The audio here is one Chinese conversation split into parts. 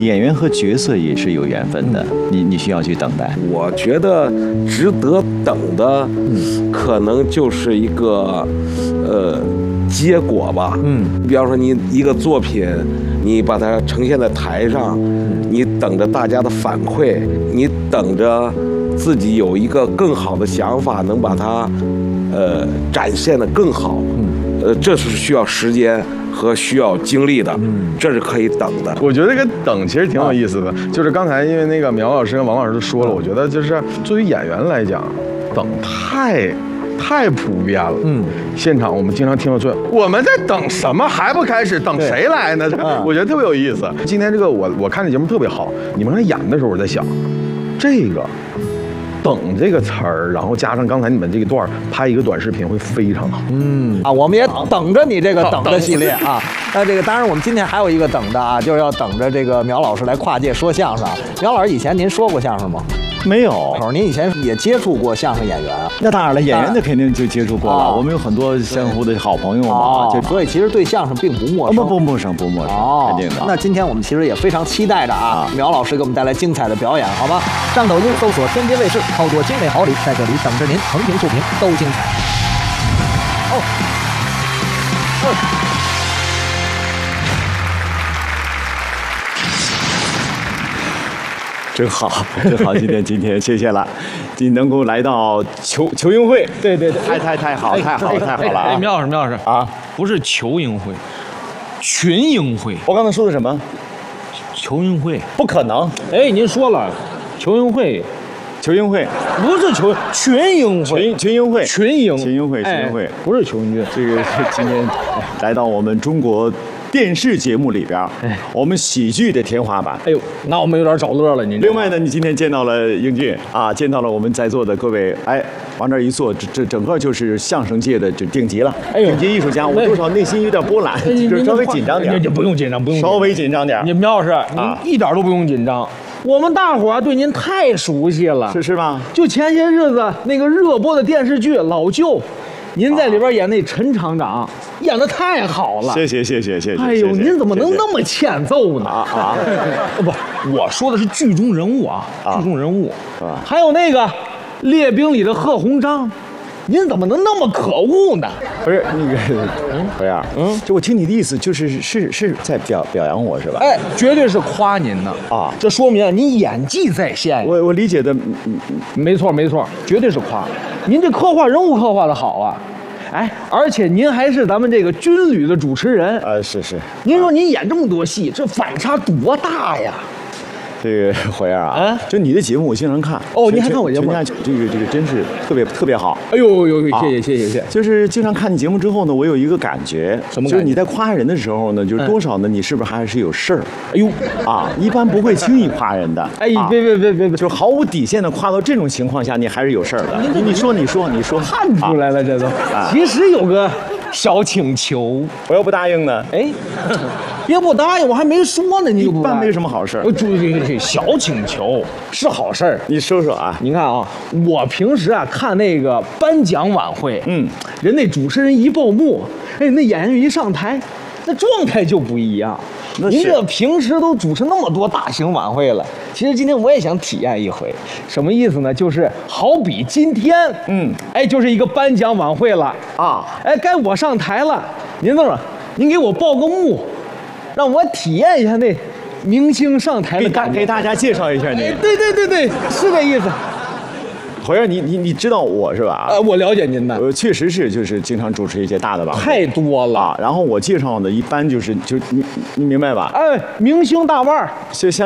演员和角色也是有缘分的，你需要去等待。 我觉得值得等的，可能就是一个结果吧。比方说你一个作品，你把它呈现在台上，你等着大家的反馈，你等着自己有一个更好的想法，能把它展现得更好。这是需要时间和需要精力的，这是可以等的。 我觉得这个等其实挺有意思的，就是刚才因为那个苗老师跟王老师都说了，我觉得就是作为演员来讲，等太普遍了。现场我们经常听到说我们在等什么还不开始，等谁来呢？我觉得特别有意思。今天这个我看这节目特别好，你们在演的时候我在想，这个等这个词儿，然后加上刚才你们这个段拍一个短视频会非常好。 我们也等着你这个等的系列啊。那这个当然我们今天还有一个等的啊，就是要等着这个苗老师来跨界说相声。苗老师以前您说过相声吗？ 没有。 您以前也接触过相声演员啊？ 那当然了，演员的肯定就接触过了。我们有很多相互的好朋友嘛， 所以其实对相声并不陌生。 不陌生，肯定的。 那今天我们其实也非常期待着啊，苗老师给我们带来精彩的表演，好吗？上抖音搜索天津卫视，操作精美好礼，在这里等着您横评竖评都精彩。 真好，今天谢谢了，你能够来到球运会，对，太好了啊！ 苗老师啊，不是球运会，群英会。 我刚才说的什么？ 球运会不可能。 您说了，球运会不是群英会， 群英会， 不是球运会。 这个今天来到我们中国电视节目里边，我们喜剧的天花板。 那我们有点找乐了。您另外呢，你今天见到了英俊啊，见到了我们在座的各位，往这一坐，这整个就是相声界的顶级了，顶级艺术家。我多少内心有点波澜，就是稍微紧张点。 你不用紧张， 稍微紧张点。 你苗老师，您一点都不用紧张。我们大伙儿对您太熟悉了， 是吧？ 就前些日子那个热播的电视剧《老舅》，您在里边演那陈厂长，演得太好了。 谢谢。 您怎么能那么欠揍呢？不，我说的是剧中人物啊，剧中人物。还有那个列兵里的贺鸿章，您怎么能那么可恶呢？ 不是那个，何样？就我听你的意思，就是在表扬我是吧？ 绝对是夸您呢啊！这说明您演技在线。 我理解的， 没错，绝对是夸。您这刻画人物刻画的好啊！而且您还是咱们这个军旅的主持人。 是。 您说您演这么多戏，这反差多大呀？ 这个火焰啊，就你的节目我经常看。 您还看我节目？ 这个真是特别好。 谢谢。 就是经常看你节目之后呢，我有一个感觉， 什么感觉？ 就是你在夸人的时候呢，就是多少呢，你是不是还是有事儿？一般不会轻易夸人的。 别， 就是毫无底线的夸到这种情况下，你还是有事儿的。你说， 看出来了，这都。其实有个小请求， 我要不答应呢？ 别不答应，我还没说呢，你就不答应。 一般没什么好事。 小请求是好事儿， 你说说啊。 您看啊，我平时看那个颁奖晚会，人那主持人一报幕，那演员一上台，那状态就不一样。您这平时都主持那么多大型晚会了，其实今天我也想体验一回。什么意思呢？就是好比今天，就是一个颁奖晚会了啊，该我上台了。您这么，您给我报个幕，让我体验一下那明星上台的感觉， 给大家介绍一下你。 对，是这意思。 火焰，你知道我是吧？ 我了解您的。 确实是，就是经常主持一些大的晚会， 太多了。 然后我介绍的一般就是你明白吧？ 明星大腕儿， 就像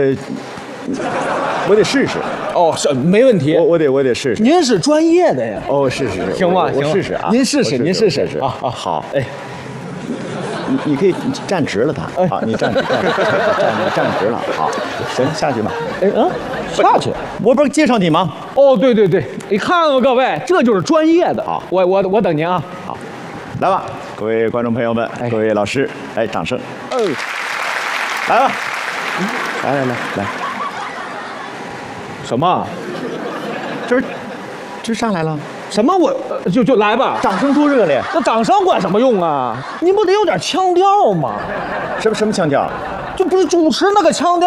我得试试。 是没问题。 我得试试。 您是专业的呀。 是。 行吧， 我试试啊。 您试试啊。 好。你可以站直了他你站直了。好，行，下去吧。 下去。 我不是介绍你吗？ 对，你看看各位，这就是专业的。 好， 我等您啊。 好，来吧，各位观众朋友们，各位老师，掌声。来吧，来。 什么？ 这上来了。 什么？我就来吧， 掌声多热烈！ 那掌声管什么用啊？你不得有点腔调吗？ 什么腔调？ 就不是主持那个腔调